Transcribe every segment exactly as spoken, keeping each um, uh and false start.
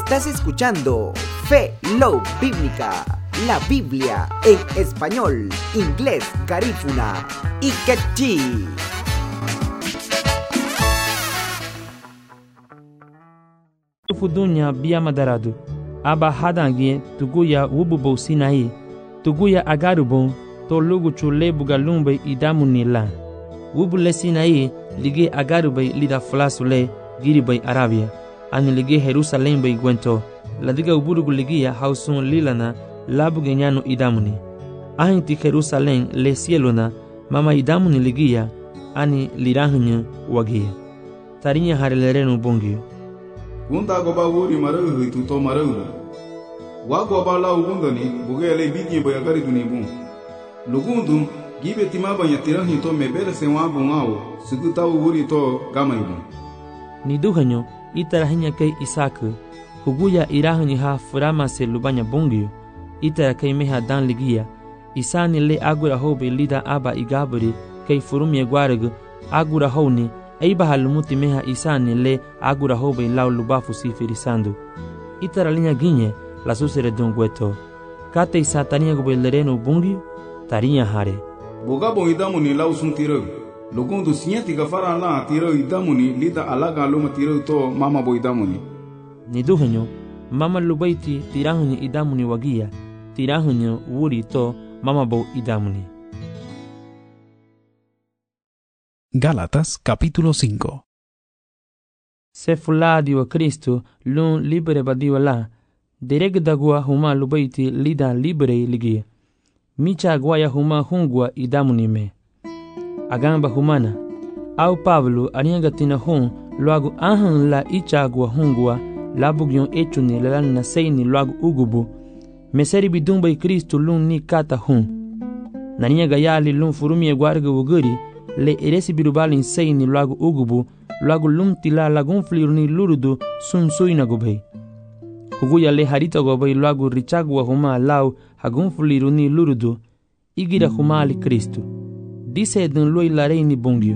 Estás escuchando Fe Love Bíblica, la Biblia en español, inglés, garífuna y quechí. Fudunya bia madaradu aba hadangie tuguya wububo sinai tuguya agarubon to lugu chule bugalumbe idamuni la wubule sinai lige agarube lida flasule giribay Arabia ani lige Jerusalem bay gwento ladiga uburugu ligia hausun lilana labugenyano idamuni ahinti Jerusalem le cielona mama idamuni ligia ani lirahnya wagia tarinya harelerenu bongio Gunda goba wuri marahu itu to marahu. Wa goba la ugundani bugele bidye bayagari dunibu. Lugundu gibe tima banya tirahi to mebere se wa bungao suguta wuri to gamaibu. Niduhanyo itarahinya kai Isaku huguya irahni ha furama se lubanya bongio itara kai meha dan ligia isani le agura hobe lida aba igaburi kai furumye gwaragu agura honi Aiba halumuti meha isani le agura hobe lau lubafu sifiri sandu. Itara linya ginye la susere dungweto. Kate isa tania gobe lereno bungi tarinya hare. Boga bo idamu ni lau sun tiro. Lugundu sinyati gafara la tiro idamu ni lita alaga luma tiro to mama bo idamu ni. Niduhanyo mama lubaiti tirahunyo idamu ni wagia. Tirahunyo wuri to mama bo idamu ni. Gálatas capítulo cinco. Se fuladi wa Kristo lun libere badiwa la, dereg dagua huma lubaiti lida libere ligia. Micha guaya huma hungwa idamuni me. Agamba humana, au Pablo aniagatina hun luagu ahan la icha agua hungwa labugyon echuni lalana seini luagu ugubu. Meseri bidumba i Kristo lun ni kata hun. Naniaga yali lun furumie guarga wuguri, le eresi birubalin seini lagu ugubu lagu lumtila lagun fliruni lurudu sun suina gobei huguya le harita gobei lagu richagwa huma lau hagun fliruni lurudu igira huma ali Kristo dise dun loi lareini bongio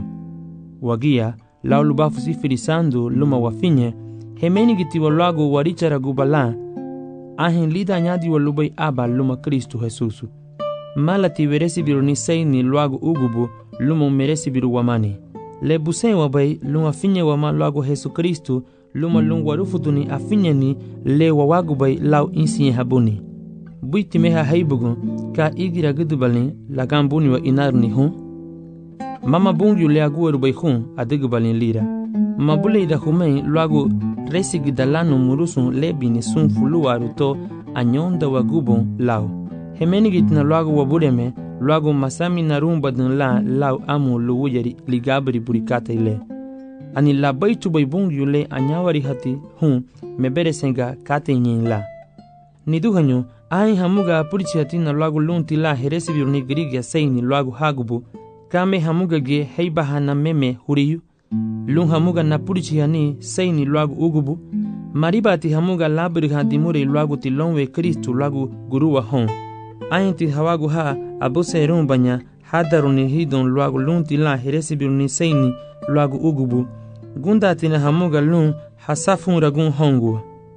wagia lau lubafu sifirisando luma wafinye hemeni gitiwa lagu warichara gubala ahin lida nyadi wa lubai aba luma Kristo Jesusu malati veresi biruni seini lagu ugubu lumo meresi biru wamani. Le busen wabai luma finye wama lagu Jesu Kristo luma lung warufutuni afinye ni le wawagu bai lau insinye habuni. Buiti meha haibugu ka igira gudubalin lagambuni wa inaruni hun. Mama bungu le agueru bai hun adigubalin lira. Mabule ida humei lagu resi gidalano murusun lebini sun fuluaru to anyonda wagubon lau. Hemeni gitina lagu wabureme Luago masami narumba dun la lau amu luwuyari ligabri burikata ile. Ani la baitu baibung yule anyawari hati hun mebere senga kate nyin la. Niduhanyo ai hamuga purichi hati na luago lunti la heresi biruni grigia seini luago hagubu. Kame hamuga ge heibaha na meme huriyu. Lung hamuga na purichi hani seini luago ugubu. Maribati hamuga labri hadimure luago tilonwe Kristu luago guruwa hon. Ainti hawagu ha abuse rumbanya hadaruni hidon luagu lunti la heresi biruni seini luagu ugubu gunda tina hamuga lun hasafun ragun hongu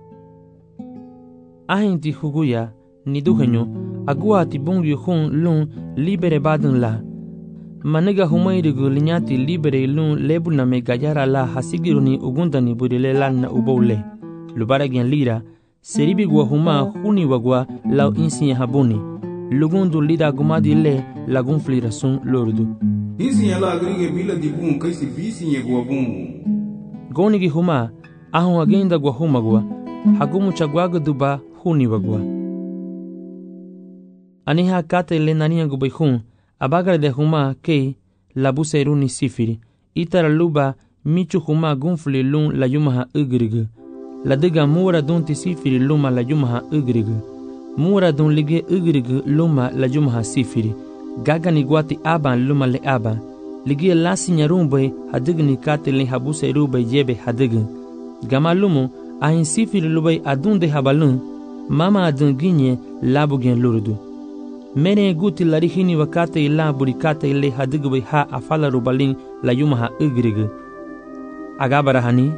Ainti huguya niduhenyo agua ati bungu hun lun libere badun la maniga humairigu linyati libere lun lebuna me gayara la hasigiruni ugundani burile lanna ubole lubaragen lira seribi gua huma huni wagwa lau insiye habuni lugundu lida gumadi le lagun flirasun lordu. Isi yala agrige bila dibun kaisi bisi ye gua bungu. Gonigi huma ahun agenda gua huma gua hagumu chagwaga duba huni wagwa. Aniha kate le nania gubai hun abagare de huma kei labuse runi sifiri itara luba michu huma gunfli lun la yumaha ugrigu. La diga mura dunti sifiri luma la yumaha ugrigu. Mura dun lige ugrigu luma la yumaha sifiri. Gaga ni guati aban luma le aban. Lige lasi nyarumbe hadigni kate le habuse rube jebe hadign. Gama lumu ahin sifiri lubay adunde habalun. Mama adun ginye labu gen lurdu. Mene guti larihini wakate ila burikate ile hadigwe ha afala rubalin la yumaha ugrigu. Agabarahani